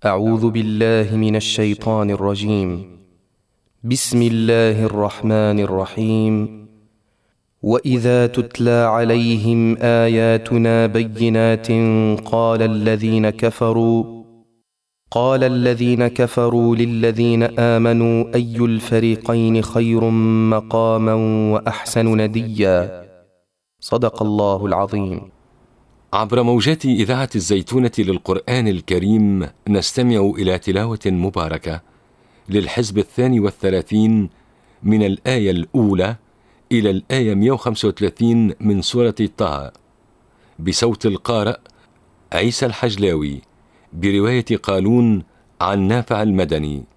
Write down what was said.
أعوذ بالله من الشيطان الرجيم. بسم الله الرحمن الرحيم. وإذا تتلى عليهم آياتنا بينات قال الذين كفروا للذين آمنوا أي الفريقين خير مقاما وأحسن نديا. صدق الله العظيم. عبر موجات إذاعة الزيتونة للقرآن الكريم نستمع إلى تلاوة مباركة للحزب 32 من الآية الأولى إلى الآية 135 من سورة طه، بصوت القارئ عيسى الحجلاوي، برواية قالون عن نافع المدني.